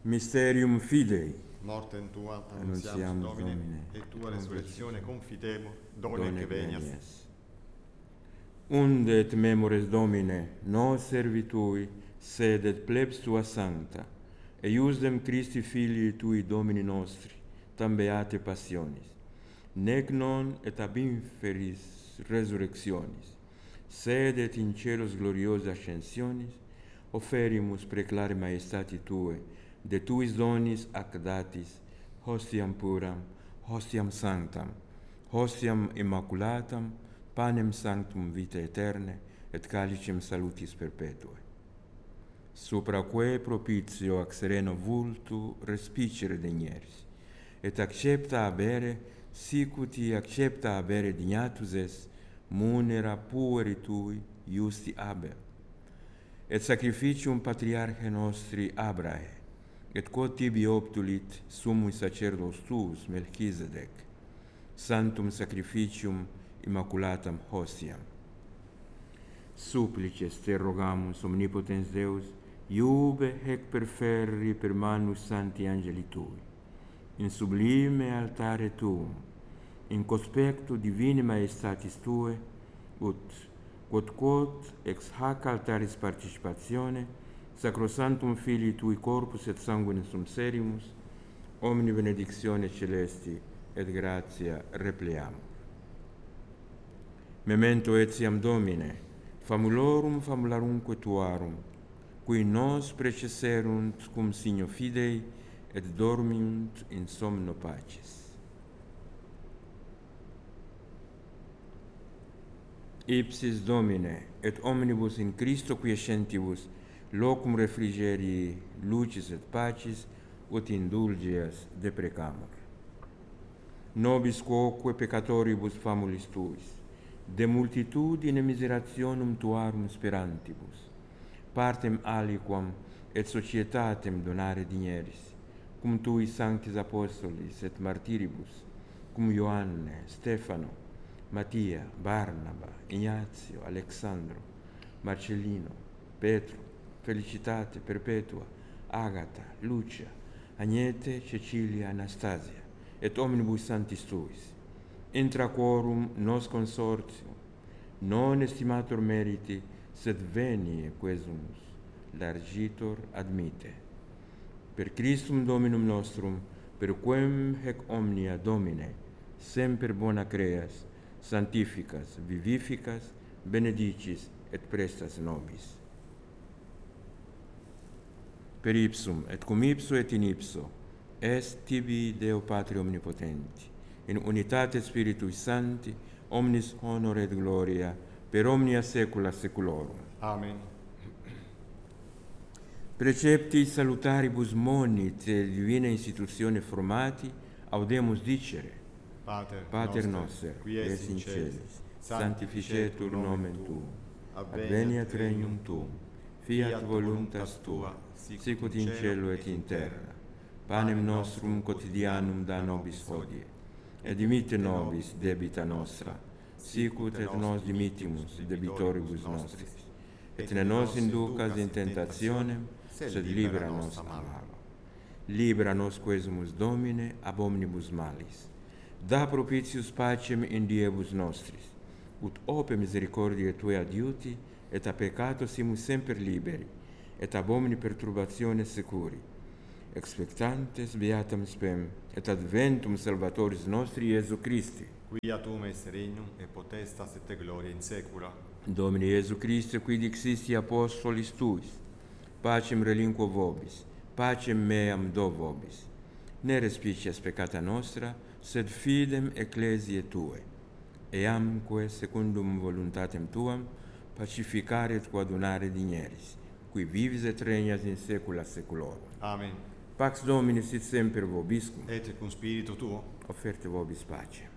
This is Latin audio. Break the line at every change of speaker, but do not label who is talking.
Mysterium Fidei.
Mortem tua annunziamus Domine, et tua resurrectione confidemo, donec venias.
Unde et memores Domine, nos servitui, sed et plebs tua sancta, eiusdem Christi Filii tui Domini nostri, tam beate passionis, nec non et ab inferis resurrectionis, sed et in celos gloriosa ascensionis, oferimus preclare maestati Tue, de Tuis donis ac datis, hostiam puram, hostiam sanctam, hostiam immaculatam, panem sanctum vitae aeterne, et calicem salutis perpetuae. Supra quae propitio ac sereno vultu respicere denieris, et accepta habere, sicuti accepta habere dignatus es, munera pueri Tui iusti Abel, et sacrificium patriarche nostri Abrae, et quod tibi obtulit summus sacerdos tuus Melchisedec, santum sacrificium immaculatam hostiam. Supplices te rogamus, omnipotens Deus, iube hec perferri per manus santi angeli Tui, in sublime altare Tuum, in conspectu divine maestatis Tue, ut quod ex hac altaris participatione, sacrosantum Filii Tui corpus et sanguine sumserimus, omni benedictione celesti et gratia repleamur. Memento etiam Domine, famulorum famularumque Tuarum, qui nos precesserunt cum signo fidei et dormiunt in somno pacis. Ipsis Domine, et omnibus in Christo quiescentibus locum refrigerii lucis et pacis, ut indulgias deprecamur. Nobis quoque peccatoribus famulis Tuis, de multitudine miserationum Tuarum sperantibus, partem aliquam et societatem donare digneris, cum Tui sanctis apostolis et martiribus, cum Ioanne, Stefano, Mattia, Barnaba, Ignazio, Alexandro, Marcellino, Petro, Felicitate Perpetua, Agata, Lucia, Agnete, Cecilia, Anastasia, et omnibus sanctis Tuis, intra quorum nos consortium, non estimator meriti, sed venie quesumus, largitor admite. Per Christum Dominum nostrum, per quem hec omnia Domine, semper bona creas, sanctificas, vivificas, benedicis et prestas nobis. Per ipsum, et cum ipso et in ipso, est tibi Deo Patri Omnipotenti, in unitate Spiritui Sancti, omnis honor et gloria, per omnia saecula saeculorum.
Amen.
Precepti salutaribus monit et divina institutione formati, audemus dicere: Pater noster, qui es in celis, sanctificetur nomen Tuum, adveniat regnum Tuum, fiat voluntas Tua, sicut in cielo et in terra. Panem nostrum quotidianum da nobis hodie, et dimitte nobis debita nostra, sicut et nos dimittimus debitoribus nostris, et ne nos inducas in tentationem, sed libera nos a malo. Libera nos quesumus Domine ab omnibus malis. Da propitius pacem in diebus nostris, ut ope misericordiae Tuae adiuti, et a peccato simus semper liberi, et ab omni perturbatione securi, expectantes beatam spem, et adventum Salvatoris nostri Iesu Christi.
Quia Tuum est regnum, et potestas et gloria in saecula.
Domini Iesu Christe, qui dixisti apostolis Tuis, pacem relinquo vobis, pacem meam do vobis. Ne respicias peccata nostra, sed fidem ecclesiae Tuae. Eamque, secundum voluntatem Tuam, pacificare et coadunare digneris, qui vivis et regnas in saecula saeculorum.
Amen.
Pax Domini sit semper vobiscum.
Et cum spiritu tuo.
Offerte vobis pacem.